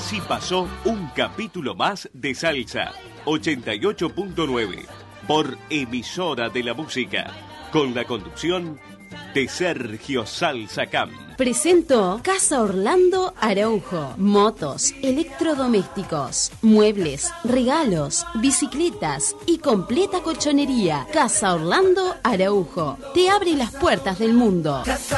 Así pasó un capítulo más de Salsa 88.9 por Emisora de la Música, con la conducción de Sergio Salsa Camp. Presento Casa Orlando Araujo. Motos, electrodomésticos, muebles, regalos, bicicletas y completa colchonería. Casa Orlando Araujo te abre las puertas del mundo.